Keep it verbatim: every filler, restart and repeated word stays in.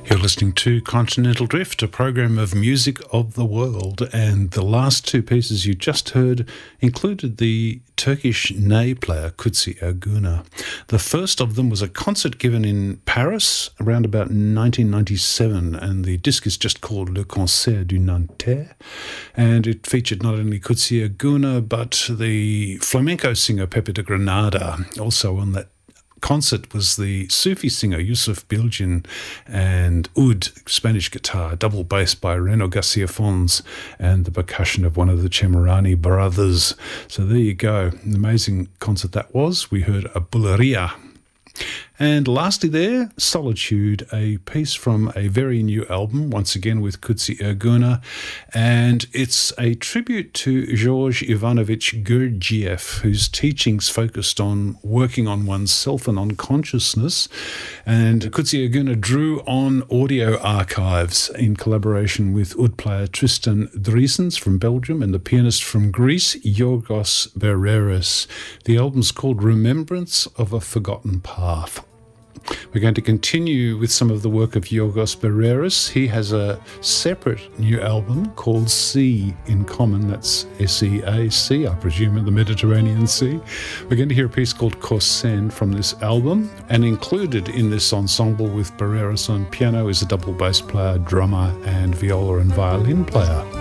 You're listening to Continental Drift, a program of music of the world, and the last two pieces you just heard included the Turkish ney player Kutsi Ergüner. The first of them was a concert given in Paris around about nineteen ninety-seven, and the disc is just called Le Concert du Nanterre, and it featured not only Kutsi Ergüner but the flamenco singer Pepe de Granada. Also on that concert was the Sufi singer Yusuf Bilgin and oud, Spanish guitar, double bass by Reno Garcia Fons, and the percussion of one of the Chemirani brothers. So there you go. An amazing concert that was. We heard a Buleria. And lastly there, Solitude, a piece from a very new album, once again with Kutsi Ergüner, and it's a tribute to George Ivanovich Gurdjieff, whose teachings focused on working on oneself and on consciousness. And Kutsi Ergüner drew on audio archives in collaboration with oud player Tristan Driesens from Belgium and the pianist from Greece, Yorgos Bereris. The album's called Remembrance of a Forgotten Path. We're going to continue with some of the work of Yorgos Bereris. He has a separate new album called Sea in Common. That's S E A C, I presume, in the Mediterranean Sea. We're going to hear a piece called Kosen from this album, and included in this ensemble with Bereris on piano is a double bass player, drummer, and viola and violin player.